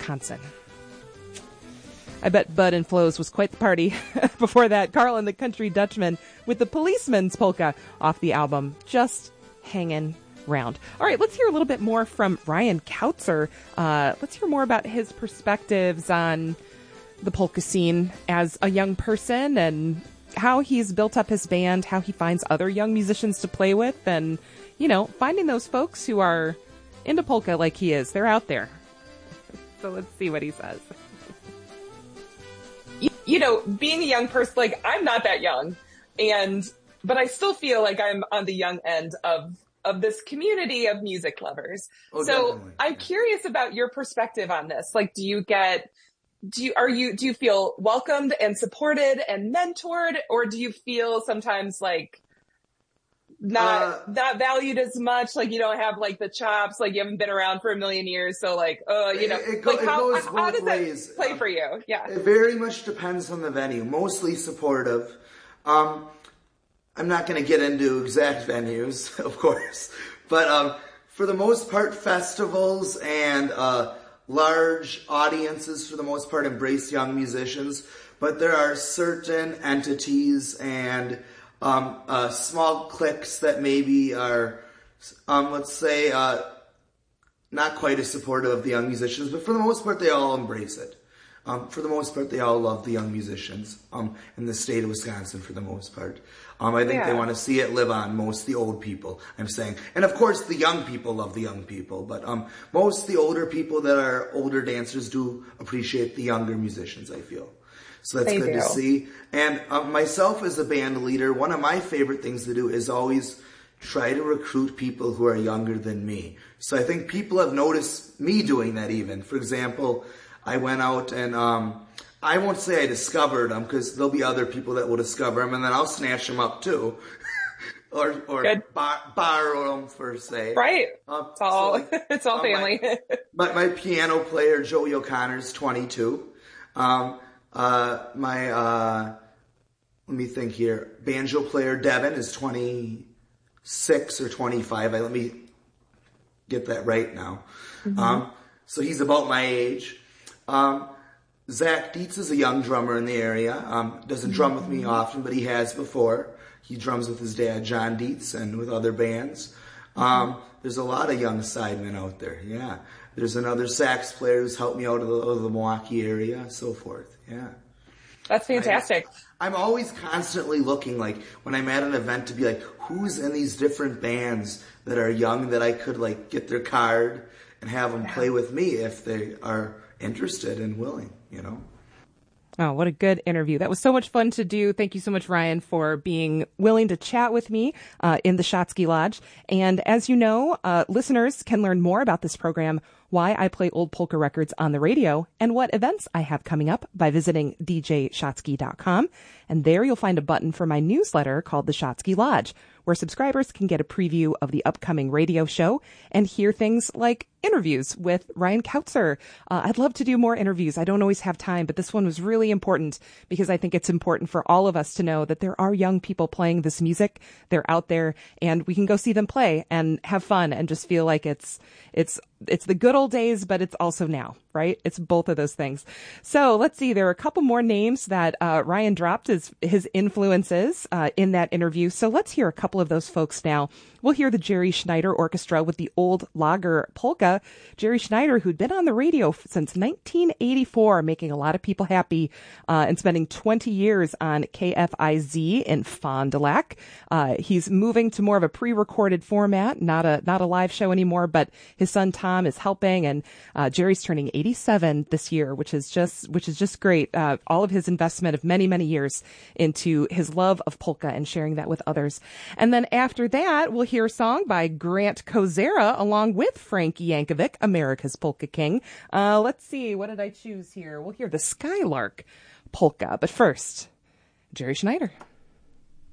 Wisconsin. I bet Bud and Flo's was quite the party. Before that, Carl and the Country Dutchman with the Policeman's Polka off the album Just Hangin' Round. All right, let's hear a little bit more from Ryan Kautzer. Let's hear more about his perspectives on the polka scene as a young person and how he's built up his band, how he finds other young musicians to play with, and, finding those folks who are into polka like he is. They're out there. So let's see what he says. Being a young person, I'm not that young, but I still feel like I'm on the young end of this community of music lovers. Oh, so definitely. I'm curious about your perspective on this. Do you feel welcomed and supported and mentored, or do you feel sometimes not valued as much? You don't have the chops, you haven't been around for a million years. So it goes how both does ways. that play for you? Yeah. It very much depends on the venue. Mostly supportive. I'm not going to get into exact venues, of course, but for the most part, festivals and large audiences, for the most part, embrace young musicians. But there are certain entities and small cliques that maybe are, let's say, not quite as supportive of the young musicians, but for the most part, they all embrace it. For the most part, they all love the young musicians in the state of Wisconsin, for the most part. I think they want to see it live on, most the old people, I'm saying. And of course, the young people love the young people, but most the older people that are older dancers do appreciate the younger musicians, I feel. So that's good to see. And myself as a band leader, one of my favorite things to do is always try to recruit people who are younger than me. So I think people have noticed me doing that even. For example, I went out and I won't say I discovered them, because there'll be other people that will discover them, and then I'll snatch them up too. or borrow them, per se. Right. It's all family. My piano player, Joey O'Connor, is 22. Let me think here. Banjo player Devin is 26 or 25. Let me get that right now. Mm-hmm. So he's about my age. Zach Dietz is a young drummer in the area. Doesn't drum with me often, but he has before. He drums with his dad, John Dietz, and with other bands. There's a lot of young sidemen out there, yeah. There's another sax player who's helped me out of the Milwaukee area, so forth, yeah. That's fantastic. I'm always constantly looking, when I'm at an event, to be who's in these different bands that are young that I could, get their card and have them play with me if they are interested and willing, Oh, what a good interview. That was so much fun to do. Thank you so much, Ryan, for being willing to chat with me in the Shotsky Lodge. And as you know, listeners can learn more about this program, why I play old polka records on the radio, and what events I have coming up by visiting djshotsky.com. And there you'll find a button for my newsletter called The Shotsky Lodge, where subscribers can get a preview of the upcoming radio show and hear things like interviews with Ryan Kautzer. I'd love to do more interviews. I don't always have time, but this one was really important because I think it's important for all of us to know that there are young people playing this music. They're out there, and we can go see them play and have fun and just feel like it's the good old days, but it's also now, right? It's both of those things. So let's see. There are a couple more names that Ryan dropped as his influences in that interview. So let's hear a couple of those folks now. We'll hear the Jerry Schneider Orchestra with the Old Lager Polka. Jerry Schneider, who'd been on the radio since 1984, making a lot of people happy and spending 20 years on KFIZ in Fond du Lac. He's moving to more of a pre-recorded format, not a live show anymore, but his son Tom is helping, and Jerry's turning 87 this year, which is just great. All of his investment of many, many years into his love of polka and sharing that with others. And then after that, we'll hear a song by Grant Kozera along with Frank Yankovic, America's Polka King. Let's see, what did I choose here? We'll hear the Skylark Polka, but first, Jerry Schneider.